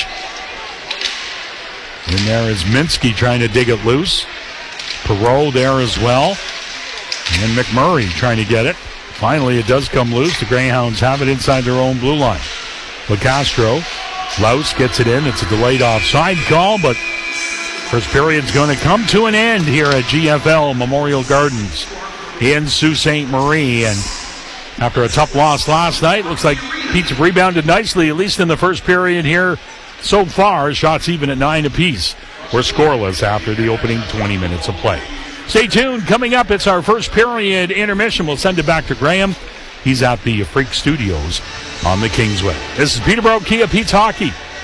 Speaker 1: In there is Minsky trying to dig it loose. Perreault there as well. And McMurray trying to get it. Finally, it does come loose. The Greyhounds have it inside their own blue line. LaCastro. Louse gets it in. It's a delayed offside call, but first period's going to come to an end here at GFL Memorial Gardens in Sault Ste. Marie. And after a tough loss last night, looks like Pete's rebounded nicely, at least in the first period here so far. Shots even at 9 apiece. We're scoreless after the opening 20 minutes of play. Stay tuned. Coming up, it's our first period intermission. We'll send it back to Graham. He's at the Freak Studios on the Kingsway. This is Peterborough Kia Pete's Hockey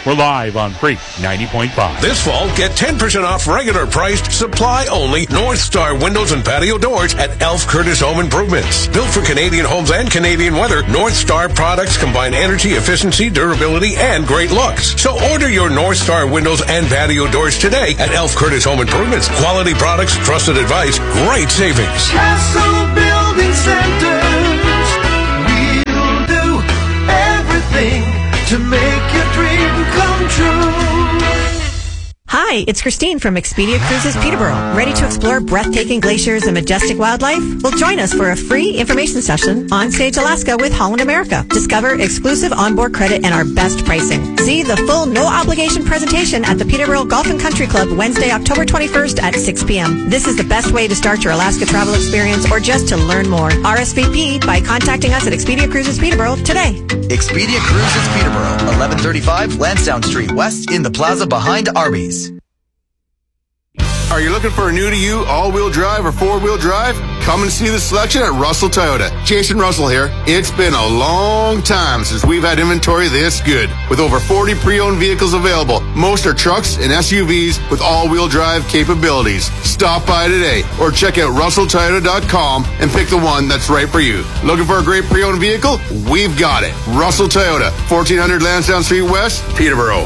Speaker 1: We're live on Freak 90.5.
Speaker 9: This fall, get 10% off regular priced, supply only North Star windows and patio doors at Elf Curtis Home Improvements. Built for Canadian homes and Canadian weather, North Star products combine energy, efficiency, durability, and great looks. So order your North Star windows and patio doors today at Elf Curtis Home Improvements. Quality products, trusted advice, great savings.
Speaker 10: Castle Building Centers. We'll do everything to make your dream come true.
Speaker 11: Hi, it's Christine from Expedia Cruises Peterborough. Ready to explore breathtaking glaciers and majestic wildlife? Well, join us for a free information session on Sage Alaska with Holland America. Discover exclusive onboard credit and our best pricing. See the full no-obligation presentation at the Peterborough Golf and Country Club Wednesday, October 21st at 6 p.m. This is the best way to start your Alaska travel experience or just to learn more. RSVP by contacting us at Expedia Cruises Peterborough today.
Speaker 12: Expedia Cruises Peterborough, 1135 Lansdowne Street West in the plaza behind Arby's.
Speaker 5: Are you looking for a new-to-you all-wheel drive or four-wheel drive? Come and see the selection at Russell Toyota. Jason Russell here. It's been a long time since we've had inventory this good. With over 40 pre-owned vehicles available, most are trucks and SUVs with all-wheel drive capabilities. Stop by today or check out russelltoyota.com and pick the one that's right for you. Looking for a great pre-owned vehicle? We've got it. Russell Toyota, 1400 Lansdowne Street West, Peterborough.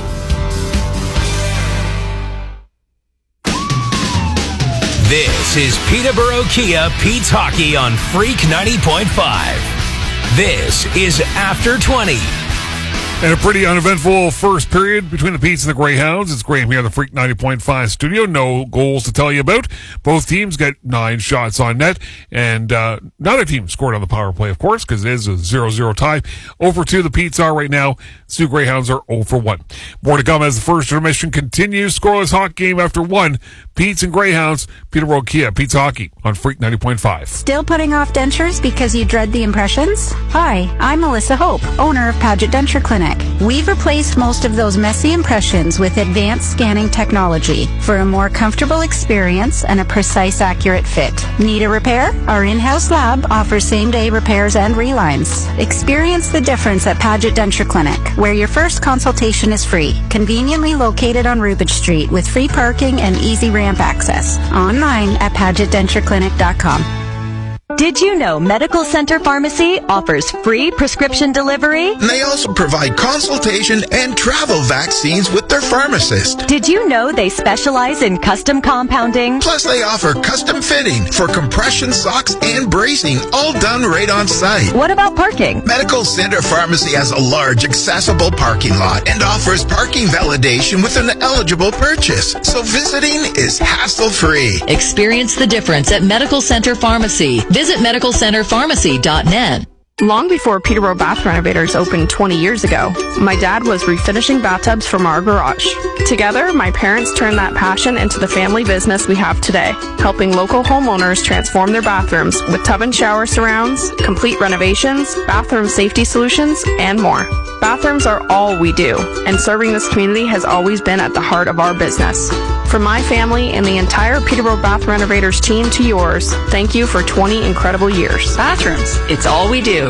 Speaker 13: This is Peterborough Kia Pete's Hockey on Freak 90.5. This is After 20.
Speaker 3: And a pretty uneventful first period between the Petes and the Greyhounds. It's Graham here in the Freak 90.5 studio. No goals to tell you about. Both teams got 9 shots on net. And neither team scored on the power play, of course, because it is a 0-0 tie. 0-2 the Petes are right now. Sioux Greyhounds are 0-1. More to come as the first intermission continues. Scoreless hockey game after 1. Petes and Greyhounds, Peterborough Kia, Pete's Hockey on Freak 90.5.
Speaker 14: Still putting off dentures because you dread the impressions? Hi, I'm Melissa Hope, owner of Paget Denture Clinic. We've replaced most of those messy impressions with advanced scanning technology for a more comfortable experience and a precise, accurate fit. Need a repair? Our in-house lab offers same-day repairs and relines. Experience the difference at Paget Denture Clinic, where your first consultation is free, conveniently located on Rubidge Street with free parking and easy ramp access. Online at PagetDentureClinic.com.
Speaker 7: Did you know Medical Center Pharmacy offers free prescription delivery?
Speaker 8: They also provide consultation and travel vaccines with their pharmacist.
Speaker 7: Did you know they specialize in custom compounding?
Speaker 8: Plus, they offer custom fitting for compression socks and bracing, all done right on site.
Speaker 7: What about parking?
Speaker 8: Medical Center Pharmacy has a large, accessible parking lot and offers parking validation with an eligible purchase. So visiting is hassle-free.
Speaker 4: Experience the difference at Medical Center Pharmacy. Visit medicalcenterpharmacy.net.
Speaker 15: Long before Peterborough Bath Renovators opened 20 years ago, my dad was refinishing bathtubs from our garage. Together, my parents turned that passion into the family business we have today, helping local homeowners transform their bathrooms with tub and shower surrounds, complete renovations, bathroom safety solutions, and more. Bathrooms are all we do, and serving this community has always been at the heart of our business. From my family and the entire Peterborough Bath Renovators team to yours, thank you for 20 incredible years.
Speaker 4: Bathrooms, it's all we do.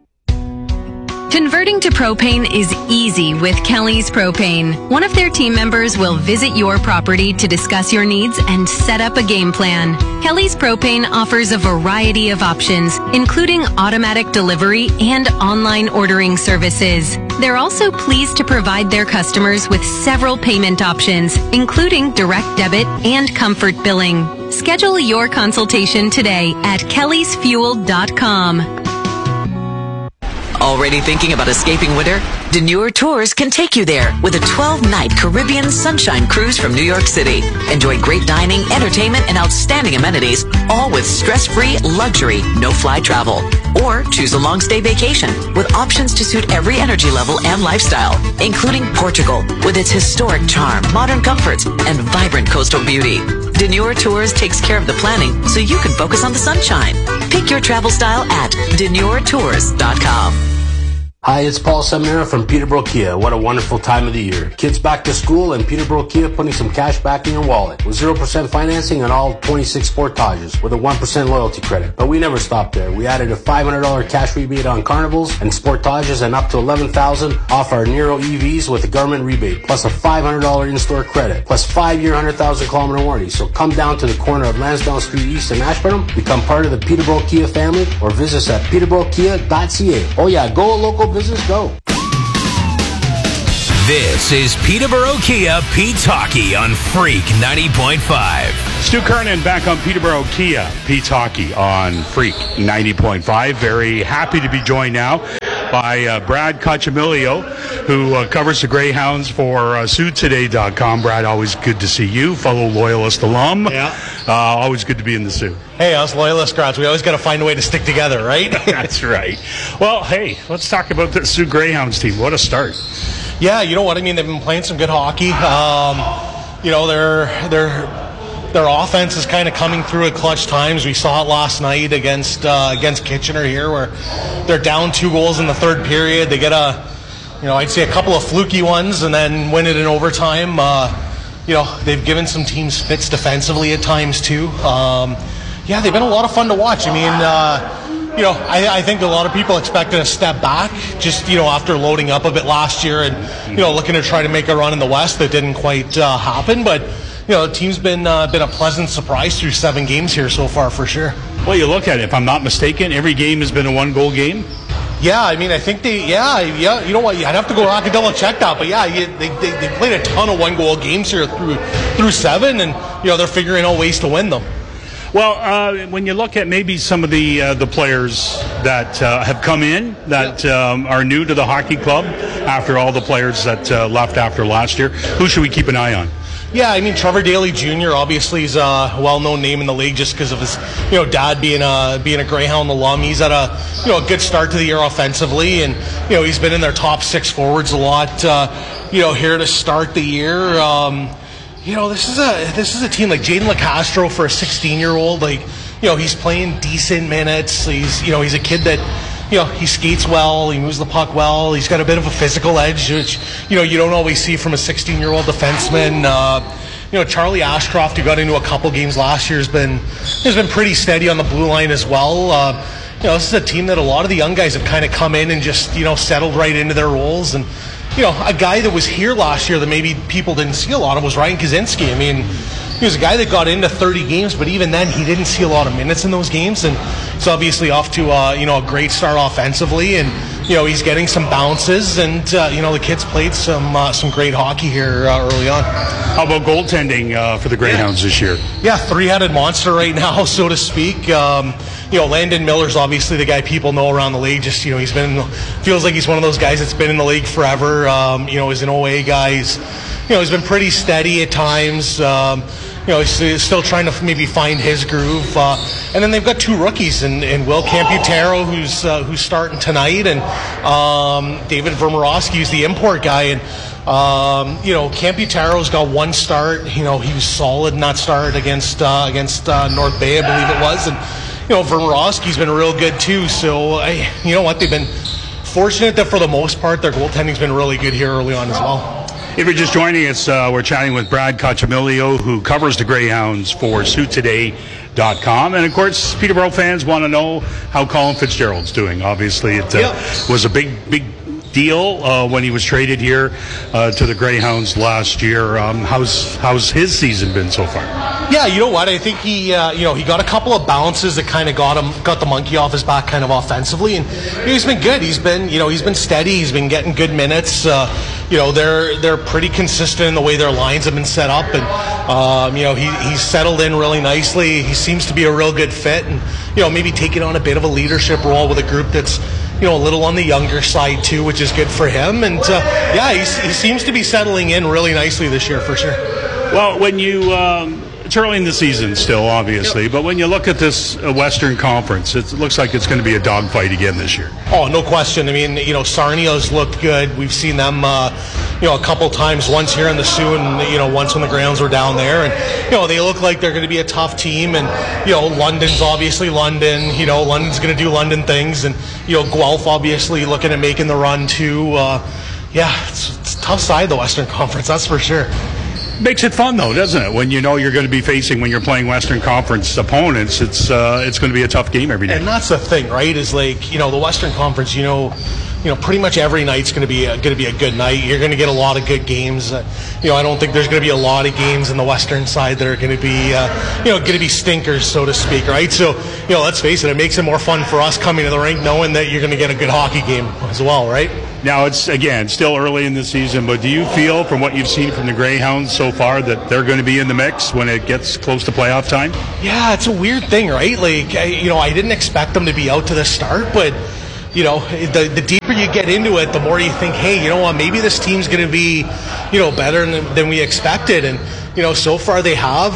Speaker 16: Converting to propane is easy with Kelly's Propane. One of their team members will visit your property to discuss your needs and set up a game plan. Kelly's Propane offers a variety of options, including automatic delivery and online ordering services. They're also pleased to provide their customers with several payment options, including direct debit and comfort billing. Schedule your consultation today at kellysfuel.com.
Speaker 4: Already thinking about escaping winter? Denure Tours can take you there with a 12-night Caribbean Sunshine Cruise from New York City. Enjoy great dining, entertainment, and outstanding amenities, all with stress-free luxury, no-fly travel. Or choose a long-stay vacation with options to suit every energy level and lifestyle, including Portugal with its historic charm, modern comforts, and vibrant coastal beauty. Denure Tours takes care of the planning so you can focus on the sunshine. Pick your travel style at denuretours.com.
Speaker 17: Hi, it's Paul Seminara from Peterborough Kia. What a wonderful time of the year. Kids back to school and Peterborough Kia putting some cash back in your wallet with 0% financing on all 26 Sportages with a 1% loyalty credit. But we never stopped there. We added a $500 cash rebate on Carnivals and Sportages and up to $11,000 off our Nero EVs with a government rebate, plus a $500 in-store credit, plus 5-year 100,000-kilometer warranty. So come down to the corner of Lansdowne Street East in Ashburnham, become part of the Peterborough Kia family, or visit us at peterboroughkia.ca. Oh yeah, go local business, go.
Speaker 13: This is Peterborough Kia Pete's Hockey on Freak 90.5.
Speaker 1: Stu Kernan back on Peterborough Kia Pete's Hockey on Freak 90.5. Very happy to be joined now by Brad Cacciamilio, who covers the Greyhounds for SiouxToday.com. Brad, always good to see you, fellow Loyalist alum.
Speaker 18: Yeah.
Speaker 1: Always good to be in the Sioux.
Speaker 18: Hey, us Loyalist grads, we always got to find a way to stick together, right?
Speaker 1: That's right. Well, hey, let's talk about the Sioux Greyhounds team. What a start.
Speaker 18: Yeah, you know what I mean. They've been playing some good hockey. You know, their offense is kind of coming through at clutch times. We saw it last night against Kitchener here, where they're down 2 goals in the third period. They get I'd say a couple of fluky ones, and then win it in overtime. You know, they've given some teams fits defensively at times too. Yeah, they've been a lot of fun to watch. I mean. You know, I think a lot of people expected a step back just, after loading up a bit last year and, looking to try to make a run in the West. That didn't quite happen. But, the team's been a pleasant surprise through 7 games here so far for sure.
Speaker 1: Well, you look at it, if I'm not mistaken, every game has been a 1-goal game.
Speaker 18: Yeah, I mean, I think yeah, you know what, I'd have to go back and double check that, but yeah, they played a ton of 1-goal games here through 7, and, they're figuring out ways to win them.
Speaker 1: Well, when you look at maybe some of the players that have come in that are new to the hockey club after all the players that left after last year, who should we keep an eye on?
Speaker 18: Yeah, I mean, Trevor Daly Jr. obviously is a well-known name in the league just because of his, dad being a Greyhound alum. He's had a good start to the year offensively, and he's been in their top 6 forwards a lot. Here to start the year. This is a team like Jaden LeCastro for a 16-year-old. Like, he's playing decent minutes. He's a kid that, he skates well. He moves the puck well. He's got a bit of a physical edge, which, you don't always see from a 16-year-old defenseman. Charlie Ashcroft, who got into a couple games last year, has been pretty steady on the blue line as well. This is a team that a lot of the young guys have kind of come in and just, settled right into their roles. And, a guy that was here last year that maybe people didn't see a lot of was Ryan Kaczynski. I mean, he was a guy that got into 30 games, but even then he didn't see a lot of minutes in those games. And it's obviously off to, a great start offensively. And, he's getting some bounces. And, the kids played some great hockey here early on.
Speaker 1: How about goaltending for the Greyhounds this year?
Speaker 18: Yeah, 3-headed monster right now, so to speak. Landon Miller's obviously the guy people know around the league. Just, feels like he's one of those guys that's been in the league forever. He's an OA guy. He's been pretty steady at times. He's still trying to maybe find his groove. And then they've got 2 rookies in Will Camputero, who's starting tonight, and David Vermerovsky, who's the import guy. And Camputero's got 1 start. He was solid in that start against North Bay, I believe it was. And Vermerovsky's been real good too. So, you know what? They've been fortunate that for the most part, their goaltending's been really good here early on as well.
Speaker 1: If you're just joining us, we're chatting with Brad Cacciamilio, who covers the Greyhounds for SiouxToday.com. And, of course, Peterborough fans want to know how Colin Fitzgerald's doing. Obviously, it was a big deal when he was traded here to the Greyhounds last year. How's his season been so far?
Speaker 18: Yeah, you know what? I think he got a couple of bounces that kind of got the monkey off his back kind of offensively, and he's been good. He's been steady. He's been getting good minutes. They're pretty consistent in the way their lines have been set up, and he's settled in really nicely. He seems to be a real good fit, and maybe taking on a bit of a leadership role with a group that's a little on the younger side too, which is good for him. And he seems to be settling in really nicely this year for sure.
Speaker 1: Well, when you it's early in the season still, obviously, but when you look at this Western Conference, it looks like it's going to be a dogfight again this year.
Speaker 18: Oh, no question. I mean, Sarnia's looked good. We've seen them, a couple times, once here in the Sioux and, once when the Greyhounds were down there. And, they look like they're going to be a tough team. And, London's obviously London. London's going to do London things. And, Guelph obviously looking at making the run too. It's a tough side, the Western Conference, that's for sure.
Speaker 1: Makes it fun, though, doesn't it? When you're going to be facing, when you're playing Western Conference opponents, it's going to be a tough game every day.
Speaker 18: And that's the thing, right? Is the Western Conference, pretty much every night's going to be a good night. You're going to get a lot of good games. I don't think there's going to be a lot of games in the Western side that are going to be, going to be stinkers, so to speak, right? So, let's face it, it makes it more fun for us coming to the rink knowing that you're going to get a good hockey game as well, right?
Speaker 1: Now, it's, again, still early in the season, but do you feel, from what you've seen from the Greyhounds so far, that they're going to be in the mix when it gets close to playoff time?
Speaker 18: Yeah, it's a weird thing, right? I didn't expect them to be out to the start, but the deeper you get into it, the more you think, hey, you know what, maybe this team's going to be, better than we expected. And, so far they have,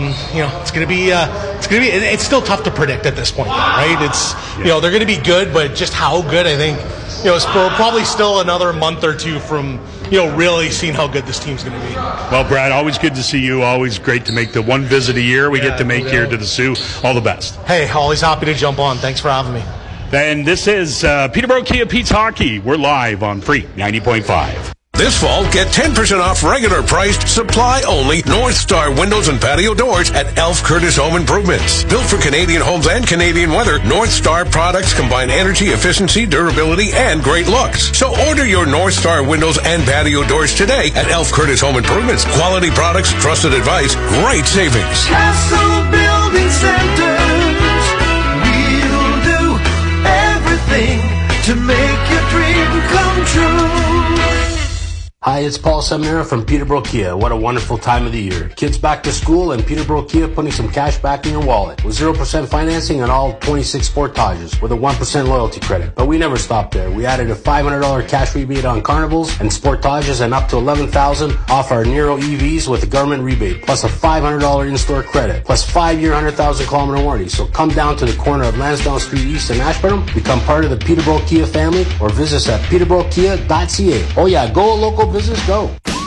Speaker 18: it's still tough to predict at this point, right? It's, they're going to be good, but just how good, I think, it's probably still another month or two from, really seeing how good this team's going to be.
Speaker 1: Well, Brad, always good to see you. Always great to make the one visit a year we get to make here to the Sioux. All the best.
Speaker 18: Hey, always happy to jump on. Thanks for having me.
Speaker 1: And this is Peterborough Kia Pete's Hockey. We're live on Freak 90.5.
Speaker 9: This fall, get 10% off regular priced, supply only North Star windows and patio doors at Elf Curtis Home Improvements. Built for Canadian homes and Canadian weather, North Star products combine energy, efficiency, durability, and great looks. So order your North Star windows and patio doors today at Elf Curtis Home Improvements. Quality products, trusted advice, great savings.
Speaker 10: Castle Building Centers, we'll do everything to make your dream come true.
Speaker 17: Hi, it's Paul Seminara from Peterborough Kia. What a wonderful time of the year. Kids back to school and Peterborough Kia putting some cash back in your wallet with 0% financing on all 26 Sportages with a 1% loyalty credit. But we never stopped there. We added a $500 cash rebate on Carnivals and Sportages and up to $11,000 off our Nero EVs with a government rebate, plus a $500 in-store credit, plus 5-year 100,000-kilometer warranty. So come down to the corner of Lansdowne Street East and Ashburnham, become part of the Peterborough Kia family, or visit us at peterboroughkia.ca. Oh yeah, go local business, go.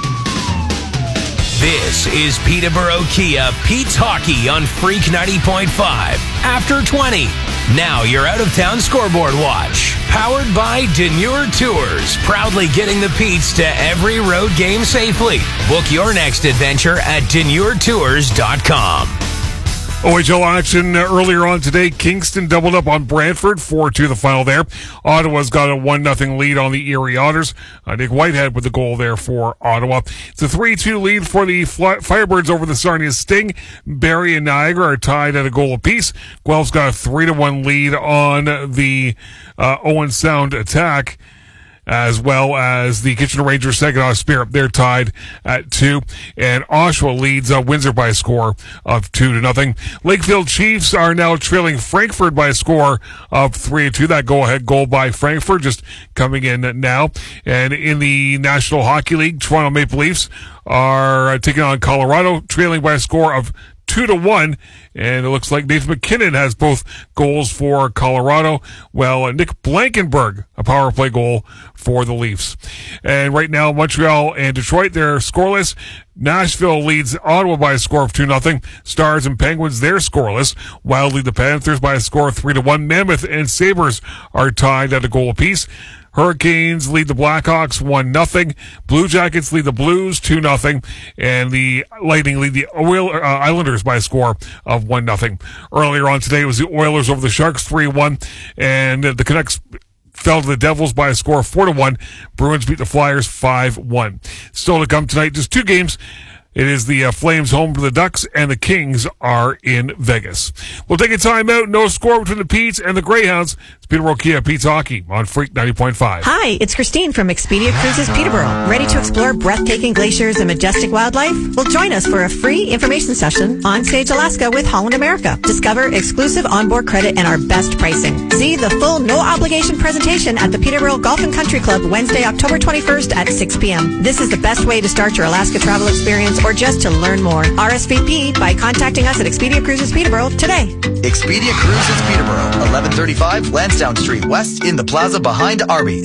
Speaker 13: This is Peterborough Kia Pete's Hockey on Freak 90.5. After 20. Now your out-of-town scoreboard watch. Powered by Demure Tours. Proudly getting the Pete's to every road game safely. Book your next adventure at demuretours.com.
Speaker 3: OHL action earlier on today. Kingston doubled up on Brantford, 4-2 the final there. Ottawa's got a 1-0 lead on the Erie Otters. Nick Whitehead with the goal there for Ottawa. It's a 3-2 lead for the Firebirds over the Sarnia Sting. Barrie and Niagara are tied at a goal apiece. Guelph's got a 3-1 lead on the Owen Sound Attack, as well as the Kitchener Rangers Saginaw Spirit. They're tied at 2. And Oshawa leads Windsor by a score of 2-0. Lakefield Chiefs are now trailing Frankfurt by a score of 3-2. That go-ahead goal by Frankfurt just coming in now. And in the National Hockey League, Toronto Maple Leafs are taking on Colorado, trailing by a score of 2-1, and it looks like Nathan McKinnon has both goals for Colorado. Well, Nick Blankenberg, a power play goal for the Leafs. And right now, Montreal and Detroit, they're scoreless. Nashville leads Ottawa by a score of 2-0. Stars and Penguins, they're scoreless. Wild lead the Panthers by a score of 3-1. Mammoth and Sabres are tied at a goal apiece. Hurricanes lead the Blackhawks 1-0. Blue Jackets lead the Blues 2-0. And the Lightning lead the Islanders by a score of 1-0. Earlier on today, it was the Oilers over the Sharks 3-1. And the Canucks fell to the Devils by a score of 4-1. Bruins beat the Flyers 5-1. Still to come tonight, just 2 games. It is the Flames home to the Ducks, and the Kings are in Vegas. We'll take a timeout. No score between the Petes and the Greyhounds. It's Peterborough Kia Pete's Hockey on Freak 90.5.
Speaker 11: Hi, it's Christine from Expedia Cruises Peterborough. Ready to explore breathtaking glaciers and majestic wildlife? Well, join us for a free information session on Sage, Alaska with Holland America. Discover exclusive onboard credit and our best pricing. See the full no-obligation presentation at the Peterborough Golf and Country Club Wednesday, October 21st at 6 p.m. This is the best way to start your Alaska travel experience or just to learn more. RSVP by contacting us at Expedia Cruises Peterborough today.
Speaker 12: Expedia Cruises Peterborough, 1135 Lansdowne Street West in the plaza behind Arby's.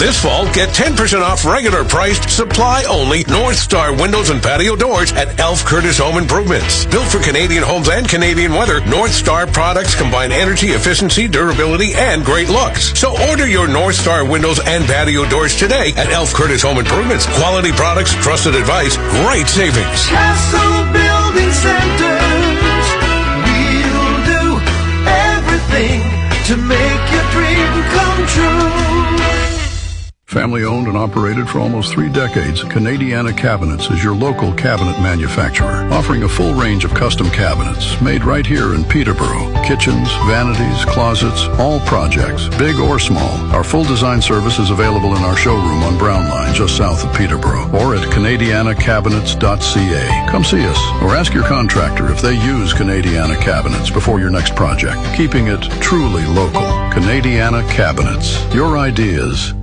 Speaker 9: This fall, get 10% off regular priced, supply only North Star windows and patio doors at Elf Curtis Home Improvements. Built for Canadian homes and Canadian weather, North Star products combine energy, efficiency, durability, and great looks. So order your North Star windows and patio doors today at Elf Curtis Home Improvements. Quality products, trusted advice, great savings.
Speaker 10: Castle Building Centers. We'll do everything to make your dream come true.
Speaker 6: Family owned and operated for almost 3 decades, Canadiana Cabinets is your local cabinet manufacturer, offering a full range of custom cabinets made right here in Peterborough. Kitchens, vanities, closets, all projects, big or small. Our full design service is available in our showroom on Brown Line, just south of Peterborough, or at canadianacabinets.ca. Come see us, or ask your contractor if they use Canadiana Cabinets before your next project, keeping it truly local. Canadiana Cabinets. Your ideas,